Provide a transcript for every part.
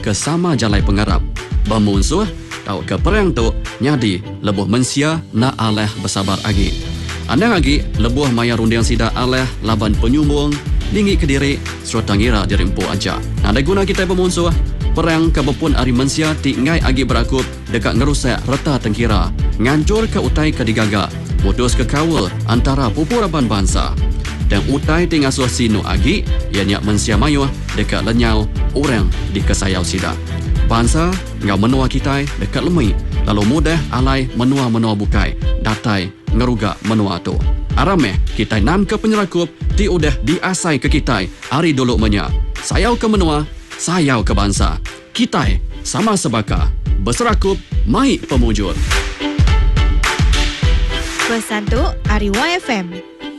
ke sama jalai pengarap. Bermusuh, tau ke perang tu, nyadi lebuh mensia na aleh bersabar agi. Andang agi, lebuh maya rundiang sida aleh laban penyumbung, lingi ke diri, serta ngira dirimpu aja. Ada guna kita bermusuh, perang kebepun ari mensia tinggai agi berakup dekat ngerusak reta tengkira, ngancur ke utai ke digaga, putus ke kawal antara pupuraban bangsa. Dan utai tingasuh sinu agi, ianya mensia mayuh dekat lenyau orang di kesayau sida. Bangsa ngau menua kita dekat lemai, lalu mudah alai menua-menua bukai, datai ngeruga menua tu. Arameh kita nam ke penyerakup, ti udah diasai ke kita, ari dulu menya. Sayau ke menua, sayau ke bangsa. Kita sama sebaka, berserakup, mai pemujur. Pesan tu Ari YFM.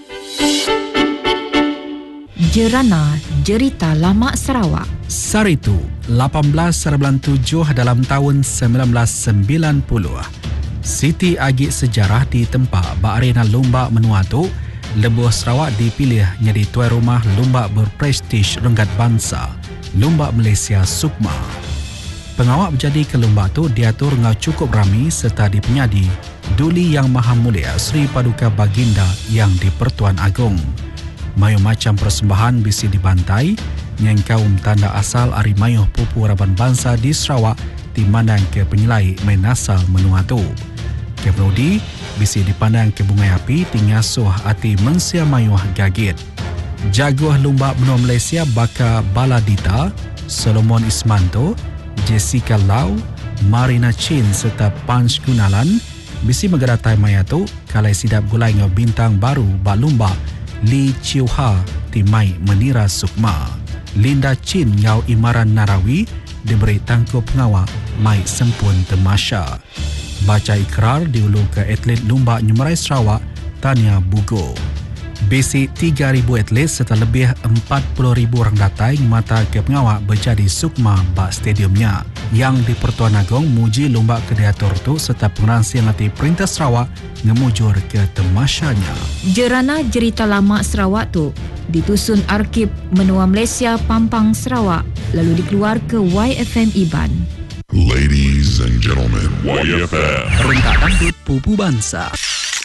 Jerana Jerita Lama Sarawak. Saritu 1897 dalam tahun 1990. Siti Agi sejarah di tempat arena lomba menua tu, lebuh Sarawak dipilih jadi tuan rumah lomba berprestij renggat bangsa, Lomba Malaysia Sukma. Pengawak berjadi ke lomba tu diatur ngau cukup ramai serta dipenyadi Duli Yang Maha Mulia Sri Paduka Baginda yang di-Pertuan Agong. Mayu macam persembahan bisi dibantai, yang kaum tanda asal ari mayuh pupu raban bangsa di Sarawak dimandang ke penyelai main asal menua tu. Kebrodi bisi dipandang ke bungai api tingasuh ati mensia mayuh gagit. Jaguh lomba menua Malaysia baka Baladita, Solomon Ismanto, Jessica Lau, Marina Chin serta Punch Gunalan bisi megadatai maya tu kalai sidap gulai ngau bintang baru ba lomba Lee Chiu Ha timai menira Sukma. Linda Chin ngau Imaran Narawi diberi tangkup ngawak mai sempun temasya. Baca ikrar diulu ke atlet lomba nyumerai Sarawak Tania Bugo. Basic 3,000 atlet serta lebih 40,000 orang datai mata ke pengawak berjadi Sukma bak stadiumnya. Yang di Pertuan Agong muji lomba kedeatur tu serta pengeransi yang hati Perintah Sarawak ngemujur ke temasyanya. Jerana Jerita Lama Sarawak tu ditusun Arkib Menua Malaysia Pampang Sarawak lalu dikeluar ke YFM Iban. Ladies and gentlemen, YFM. Rentak dangdut pupu bangsa.